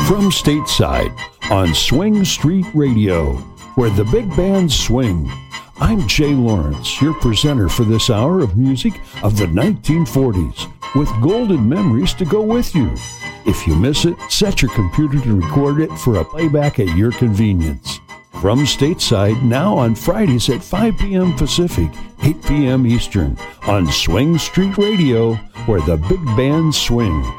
From stateside on Swing Street Radio, where the big bands swing. I'm Jay Lawrence, your presenter for this hour of music of the 1940s, with golden memories to go with you. If you miss it, set your computer to record it for a playback at your convenience. From stateside, now on Fridays at 5 p.m. Pacific, 8 p.m. Eastern, on Swing Street Radio, where the big bands swing.